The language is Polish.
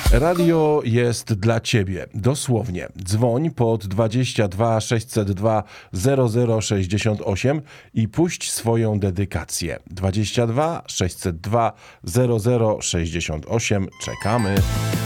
Radio jest dla Ciebie. Dosłownie. Dzwoń pod 22 602 0068 i puść swoją dedykację. 22 602 0068. Czekamy.